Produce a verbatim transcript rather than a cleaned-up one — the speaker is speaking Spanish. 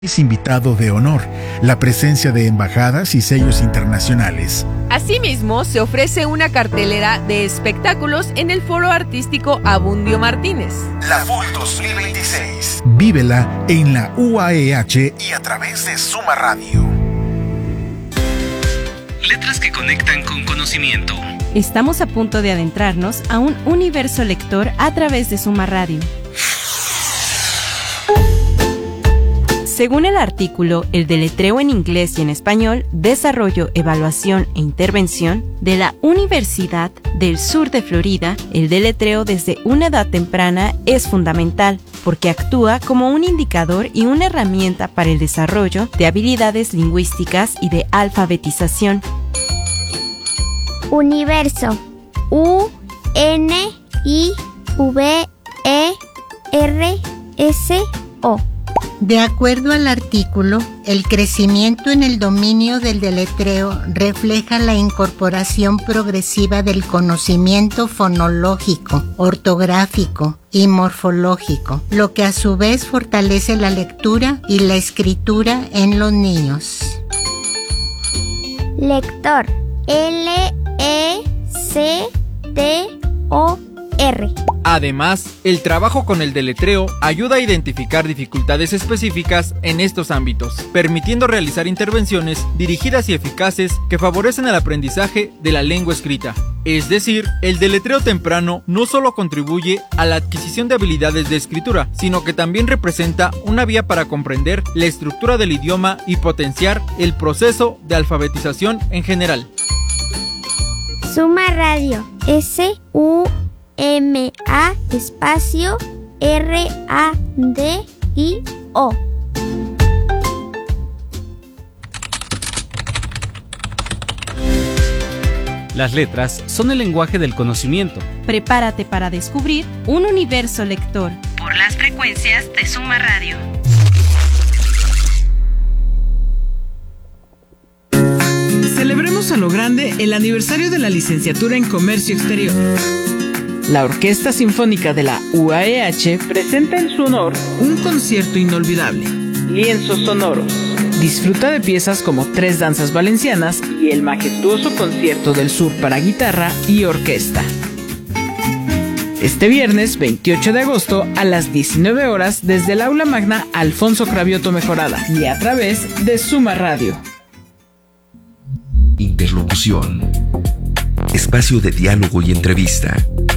Es invitado de honor, la presencia de embajadas y sellos internacionales. Asimismo, se ofrece una cartelera de espectáculos en el Foro Artístico Abundio Martínez. La F U L dos mil veintiséis. Vívela en la U A E H y a través de Suma Radio. Letras que conectan con conocimiento. Estamos a punto de adentrarnos a un universo lector a través de Suma Radio. Según el artículo El deletreo en inglés y en español, desarrollo, evaluación e intervención de la Universidad del Sur de Florida, el deletreo desde una edad temprana es fundamental porque actúa como un indicador y una herramienta para el desarrollo de habilidades lingüísticas y de alfabetización. Universo. U N I V E R S O. De acuerdo al artículo, el crecimiento en el dominio del deletreo refleja la incorporación progresiva del conocimiento fonológico, ortográfico y morfológico, lo que a su vez fortalece la lectura y la escritura en los niños. Lector. L E C T O R. Además, el trabajo con el deletreo ayuda a identificar dificultades específicas en estos ámbitos, permitiendo realizar intervenciones dirigidas y eficaces que favorecen el aprendizaje de la lengua escrita. Es decir, el deletreo temprano no solo contribuye a la adquisición de habilidades de escritura, sino que también representa una vía para comprender la estructura del idioma y potenciar el proceso de alfabetización en general. Suma Radio. S U M A espacio R A D I O. Las letras son el lenguaje del conocimiento. Prepárate para descubrir un universo lector por las frecuencias de Suma Radio. Celebremos a lo grande el aniversario de la licenciatura en Comercio Exterior. La Orquesta Sinfónica de la U A E H presenta en su honor un concierto inolvidable. Lienzos sonoros. Disfruta de piezas como Tres Danzas Valencianas y el majestuoso Concierto del Sur para guitarra y orquesta. Este viernes veintiocho de agosto a las diecinueve horas desde el Aula Magna Alfonso Cravioto Mejorada y a través de Suma Radio. Interlocución. Espacio de diálogo y entrevista.